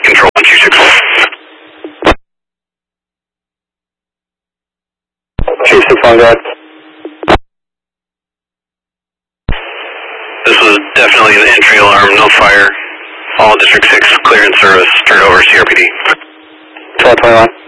Control 1264. Chief 6 on guard. This was definitely an entry alarm, no fire. All District 6 clear in service. Turn over CRPD. 1221.